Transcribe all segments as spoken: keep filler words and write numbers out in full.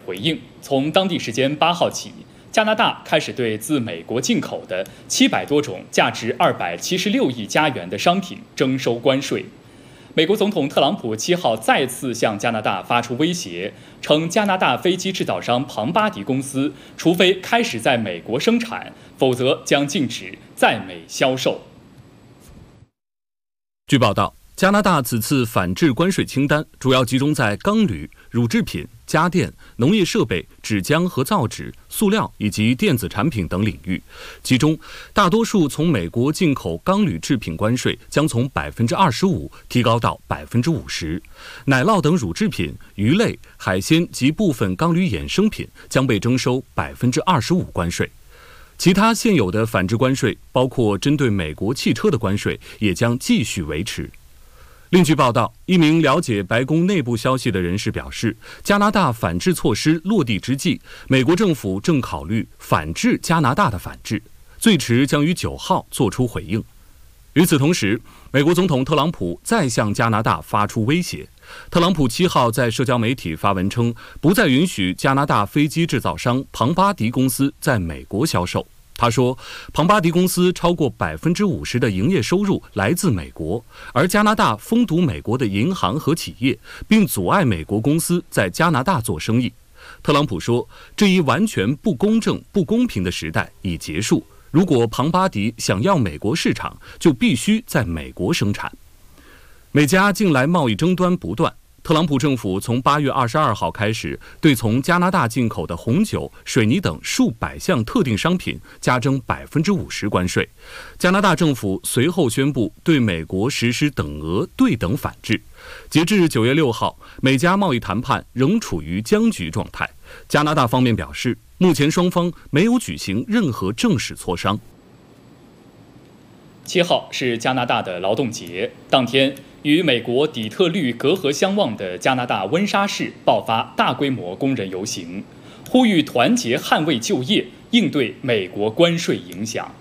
回应，从当地时间八号起，加拿大开始对自美国进口的七百多种价值二百七十六亿加元的商品征收关税。美国总统特朗普七号再次向加拿大发出威胁，称加拿大飞机制造商庞巴迪公司除非开始在美国生产，否则将禁止在美销售。 据报道，加拿大此次反制关税清单主要集中在钢铝、乳制品、家电、农业设备、纸浆和造纸、塑料以及电子产品等领域。其中，大多数从美国进口钢铝制品关税将从百分之二十五提高到百分之五十，奶酪等乳制品、鱼类、海鲜及部分钢铝衍生品将被征收百分之二十五关税。其他现有的反制关税，包括针对美国汽车的关税，也将继续维持。另据报道，一名了解白宫内部消息的人士表示，加拿大反制措施落地之际，美国政府正考虑反制加拿大的反制，最迟将于九号作出回应。与此同时，美国总统特朗普再向加拿大发出威胁。特朗普七号在社交媒体发文称，不再允许加拿大飞机制造商庞巴迪公司在美国销售。他说，庞巴迪公司超过百分之五十的营业收入来自美国，而加拿大封堵美国的银行和企业，并阻碍美国公司在加拿大做生意。特朗普说，这一完全不公正、不公平的时代已结束。如果庞巴迪想要美国市场，就必须在美国生产。美加近来贸易争端不断，特朗普政府从八月二十二号开始，对从加拿大进口的红酒、水泥等数百项特定商品加征百分之五十关税。加拿大政府随后宣布对美国实施等额对等反制。截至九月六号，美加贸易谈判仍处于僵局状态。加拿大方面表示，目前双方没有举行任何正式磋商。 七号是加拿大的劳动节，当天与美国底特律隔河相望的加拿大温莎市爆发大规模工人游行，呼吁团结捍卫就业，应对美国关税影响。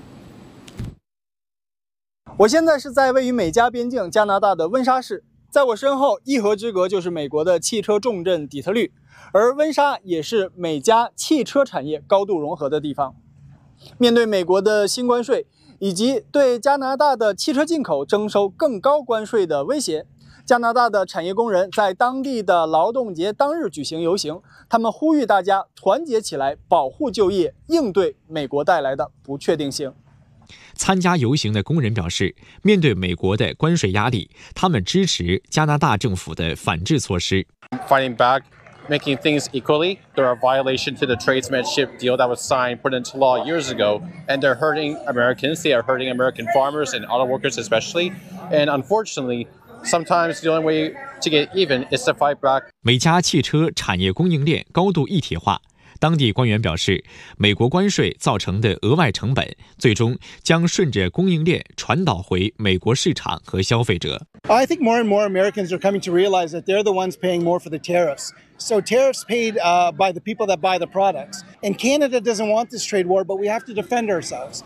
我现在是在位于美加边境加拿大的温莎市，在我身后一河之隔就是美国的汽车重镇底特律，而温莎也是美加汽车产业高度融合的地方。面对美国的新关税以及对加拿大的汽车进口征收更高关税的威胁，加拿大的产业工人在当地的劳动节当日举行游行，他们呼吁大家团结起来，保护就业，应对美国带来的不确定性。 参加游行的工人表示，面对美国的关税压力，他们支持加拿大政府的反制措施。 Fighting back, making things equally. They're a violation to the tradesmanship deal that was signed, put into law years ago, and they're hurting Americans. They are hurting American farmers and auto workers especially. And unfortunately, sometimes the only way to get even is to fight back. 美加汽车产业供应链高度一体化。当地官员表示，美国关税造成的额外成本，最终将顺着供应链传导回美国市场和消费者。 I think more and more Americans are coming to realize that they're the ones paying more for the tariffs. So tariffs paid uh, by the people that buy the products. And Canada doesn't want this trade war, but we have to defend ourselves.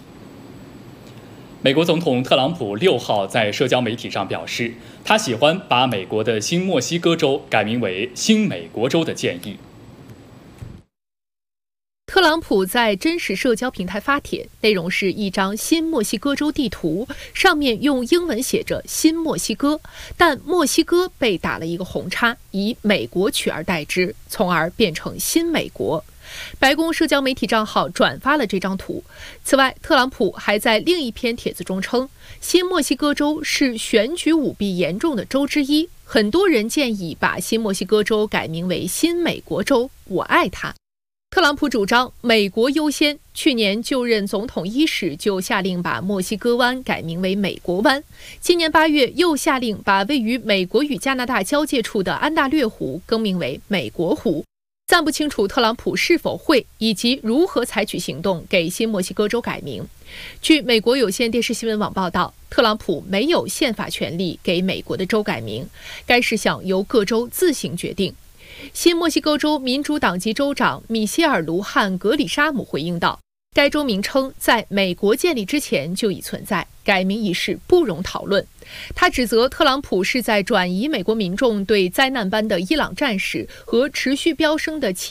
美国总统特朗普六号在社交媒体上表示，他喜欢把美国的新墨西哥州改名为新美国州的建议。 特朗普在真实社交平台发帖，内容是一张新墨西哥州地图，上面用英文写着新墨西哥，但墨西哥被打了一个红叉，以美国取而代之，从而变成新美国。白宫社交媒体账号转发了这张图。此外，特朗普还在另一篇帖子中称，新墨西哥州是选举舞弊严重的州之一，很多人建议把新墨西哥州改名为新美国州，我爱它。特朗普主张美国优先，去年就任总统伊始就下令把墨西哥湾改名为美国湾，今年八月又下令把位于美国与加拿大交界处的安大略湖更名为美国湖。暂不清楚特朗普是否会以及如何采取行动给新墨西哥州改名。据美国有线电视新闻网报道，特朗普没有宪法权利给美国的州改名，该事项由各州自行决定。新墨西哥州民主党籍州长米歇尔·卢汉·格里沙姆回应道，该州名称在美国建立之前就已存在，改名一事不容讨论。他指责特朗普是在转移美国民众对灾难般的伊朗战事和持续飙升的气